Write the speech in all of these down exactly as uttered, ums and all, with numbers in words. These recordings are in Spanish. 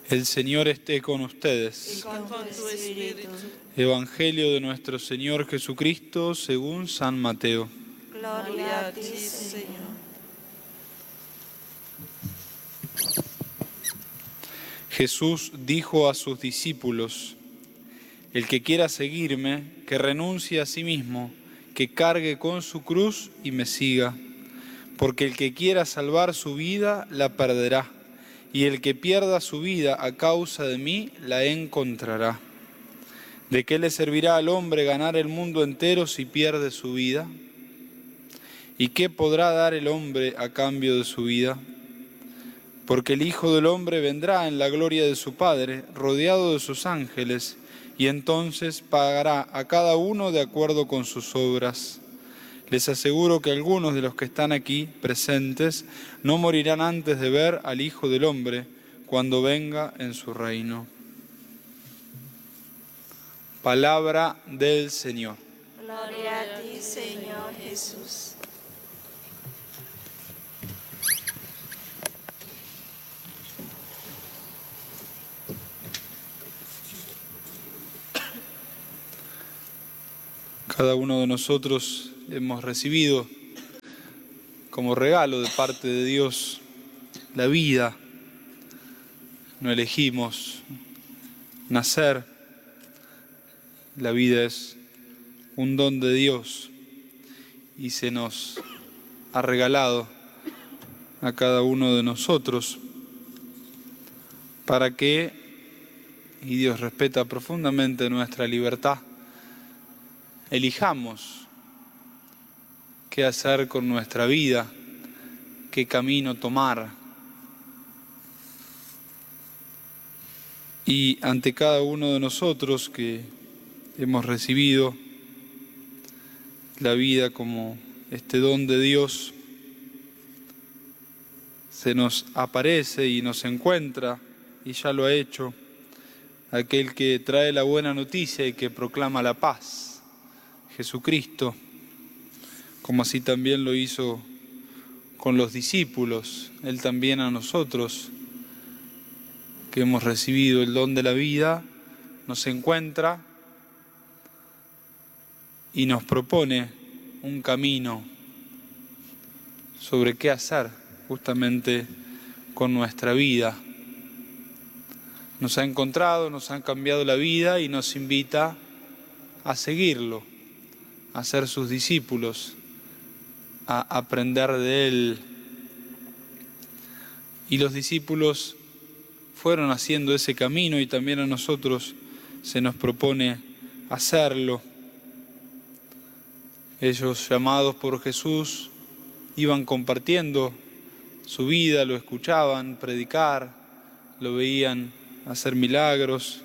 El Señor esté con ustedes. Y con tu espíritu. Evangelio de nuestro Señor Jesucristo según San Mateo. Gloria a ti, Señor. Jesús dijo a sus discípulos: el que quiera seguirme, que renuncie a sí mismo, que cargue con su cruz y me siga. Porque el que quiera salvar su vida, la perderá, y el que pierda su vida a causa de mí, la encontrará. ¿De qué le servirá al hombre ganar el mundo entero si pierde su vida? ¿Y qué podrá dar el hombre a cambio de su vida? Porque el Hijo del Hombre vendrá en la gloria de su Padre, rodeado de sus ángeles, y entonces pagará a cada uno de acuerdo con sus obras. Les aseguro que algunos de los que están aquí presentes no morirán antes de ver al Hijo del Hombre cuando venga en su reino. Palabra del Señor. Gloria a ti, Señor Jesús. Cada uno de nosotros hemos recibido como regalo de parte de Dios la vida. No elegimos nacer. La vida es un don de Dios y se nos ha regalado a cada uno de nosotros para que, y Dios respeta profundamente nuestra libertad, elijamos qué hacer con nuestra vida, qué camino tomar. Y ante cada uno de nosotros que hemos recibido la vida como este don de Dios, se nos aparece y nos encuentra, y ya lo ha hecho, aquel que trae la buena noticia y que proclama la paz, Jesucristo, como así también lo hizo con los discípulos. Él también a nosotros, que hemos recibido el don de la vida, nos encuentra y nos propone un camino sobre qué hacer justamente con nuestra vida. Nos ha encontrado, nos ha cambiado la vida y nos invita a seguirlo, a ser sus discípulos, a aprender de Él. Y los discípulos fueron haciendo ese camino y también a nosotros se nos propone hacerlo. Ellos, llamados por Jesús, iban compartiendo su vida, lo escuchaban predicar, lo veían hacer milagros.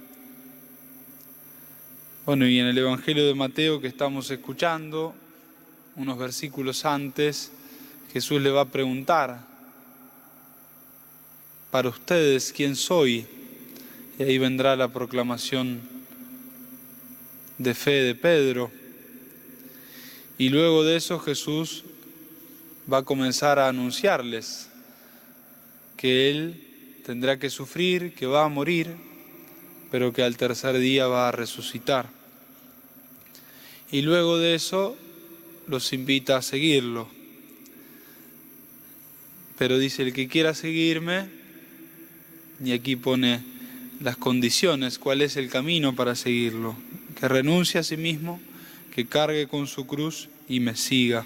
Bueno, y en el Evangelio de Mateo que estamos escuchando, unos versículos antes, Jesús le va a preguntar: para ustedes, ¿quién soy? Y ahí vendrá la proclamación de fe de Pedro. Y luego de eso Jesús va a comenzar a anunciarles que Él tendrá que sufrir, que va a morir, pero que al tercer día va a resucitar. Y luego de eso los invita a seguirlo. Pero dice: el que quiera seguirme, y aquí pone las condiciones, cuál es el camino para seguirlo, que renuncie a sí mismo, que cargue con su cruz y me siga.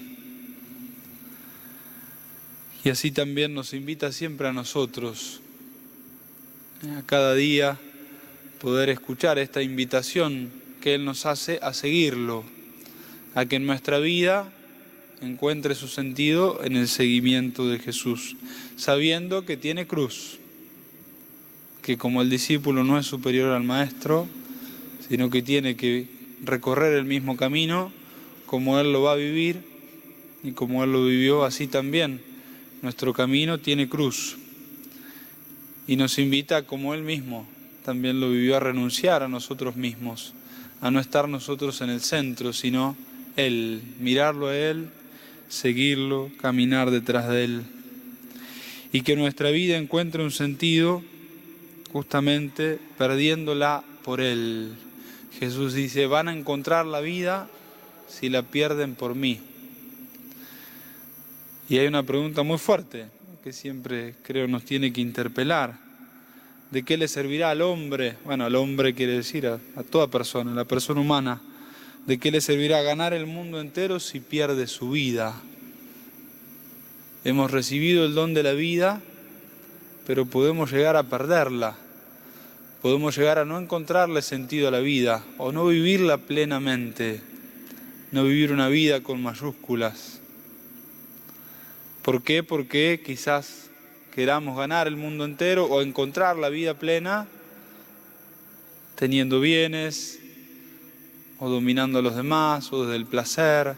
Y así también nos invita siempre a nosotros, a cada día poder escuchar esta invitación que Él nos hace a seguirlo, a que en nuestra vida encuentre su sentido en el seguimiento de Jesús, sabiendo que tiene cruz, que como el discípulo no es superior al maestro, sino que tiene que recorrer el mismo camino, como Él lo va a vivir y como Él lo vivió, así también nuestro camino tiene cruz. Y nos invita, como Él mismo también lo vivió, a renunciar a nosotros mismos, a no estar nosotros en el centro, sino Él, mirarlo a Él, seguirlo, caminar detrás de Él. Y que nuestra vida encuentre un sentido justamente perdiéndola por Él. Jesús dice, van a encontrar la vida si la pierden por mí. Y hay una pregunta muy fuerte que siempre creo nos tiene que interpelar. ¿De qué le servirá al hombre? Bueno, al hombre quiere decir a, a toda persona, a la persona humana. ¿De qué le servirá ganar el mundo entero si pierde su vida? Hemos recibido el don de la vida, pero podemos llegar a perderla. Podemos llegar a no encontrarle sentido a la vida o no vivirla plenamente, no vivir una vida con mayúsculas. ¿Por qué? Porque quizás queramos ganar el mundo entero o encontrar la vida plena teniendo bienes o dominando a los demás o desde el placer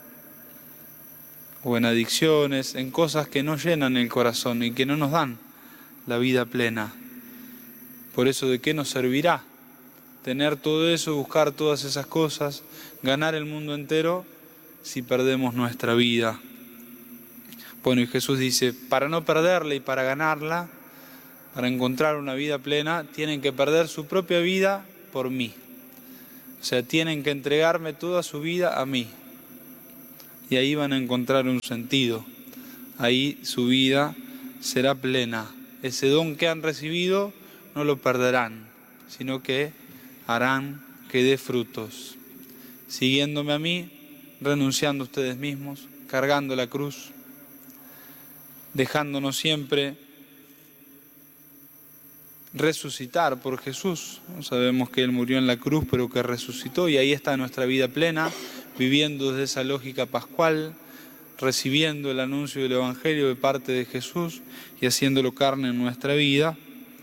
o en adicciones, en cosas que no llenan el corazón y que no nos dan la vida plena. Por eso, ¿de qué nos servirá tener todo eso, buscar todas esas cosas, ganar el mundo entero si perdemos nuestra vida? Bueno, y Jesús dice, para no perderla y para ganarla, para encontrar una vida plena, tienen que perder su propia vida por mí. O sea, tienen que entregarme toda su vida a mí. Y ahí van a encontrar un sentido. Ahí su vida será plena. Ese don que han recibido no lo perderán, sino que harán que dé frutos. Siguiéndome a mí, renunciando a ustedes mismos, cargando la cruz, dejándonos siempre resucitar por Jesús. Sabemos que Él murió en la cruz, pero que resucitó, y ahí está nuestra vida plena, viviendo desde esa lógica pascual, recibiendo el anuncio del Evangelio de parte de Jesús y haciéndolo carne en nuestra vida.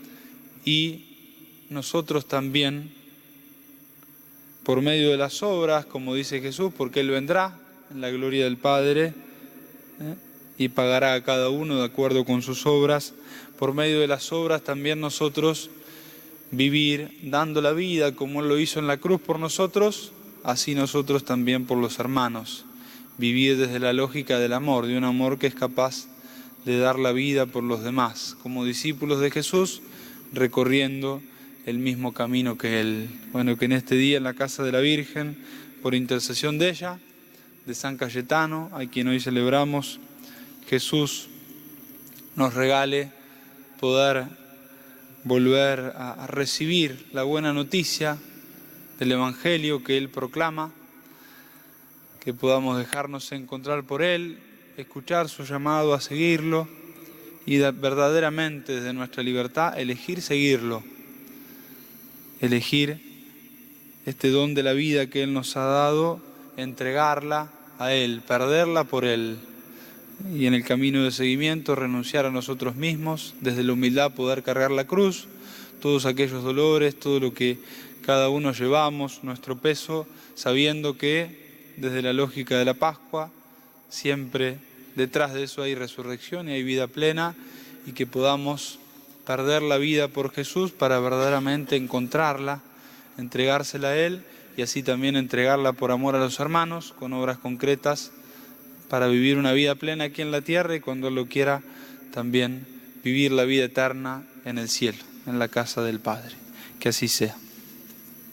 Y nosotros también, por medio de las obras, como dice Jesús, porque Él vendrá en la gloria del Padre, ¿eh? y pagará a cada uno de acuerdo con sus obras. Por medio de las obras también nosotros vivir dando la vida como Él lo hizo en la cruz por nosotros, así nosotros también por los hermanos. Vivir desde la lógica del amor, de un amor que es capaz de dar la vida por los demás, como discípulos de Jesús, recorriendo el mismo camino que Él. Bueno, que en este día en la casa de la Virgen, por intercesión de ella, de San Cayetano, a quien hoy celebramos, Jesús nos regale poder volver a recibir la buena noticia del Evangelio que Él proclama, que podamos dejarnos encontrar por Él, escuchar su llamado a seguirlo y verdaderamente desde nuestra libertad elegir seguirlo, elegir este don de la vida que Él nos ha dado, entregarla a Él, perderla por Él. Y en el camino de seguimiento renunciar a nosotros mismos, desde la humildad poder cargar la cruz, todos aquellos dolores, todo lo que cada uno llevamos, nuestro peso, sabiendo que desde la lógica de la Pascua, siempre detrás de eso hay resurrección y hay vida plena, y que podamos perder la vida por Jesús para verdaderamente encontrarla, entregársela a Él y así también entregarla por amor a los hermanos, con obras concretas, para vivir una vida plena aquí en la tierra y cuando Él lo quiera también vivir la vida eterna en el cielo, en la casa del Padre. Que así sea.